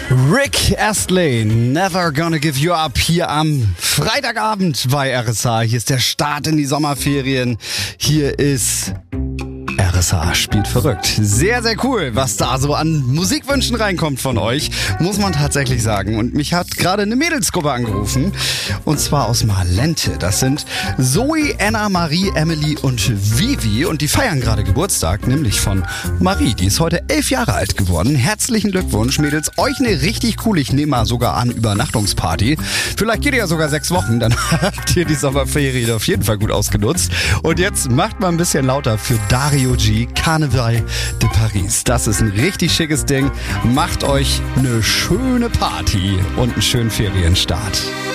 Rick Astley, Never Gonna Give You Up, hier am Freitagabend bei RSH. Hier ist der Start in die Sommerferien. Hier ist RSH spielt verrückt. Sehr, sehr cool, was da so an Musikwünschen reinkommt von euch, muss man tatsächlich sagen. Und mich hat gerade eine Mädelsgruppe angerufen, und zwar aus Malente. Das sind Zoe, Anna, Marie, Emily und Vivi, und die feiern gerade Geburtstag, nämlich von Marie. Die ist heute 11 Jahre alt geworden. Herzlichen Glückwunsch, Mädels. Euch eine richtig coole, ich nehme mal sogar an, Übernachtungsparty. Vielleicht geht ihr ja sogar 6 Wochen, dann habt ihr die Sommerferien auf jeden Fall gut ausgenutzt. Und jetzt macht mal ein bisschen lauter für Dario G, Carnaval de Paris. Das ist ein richtig schickes Ding. Macht euch eine schöne Party und einen schönen Ferienstart.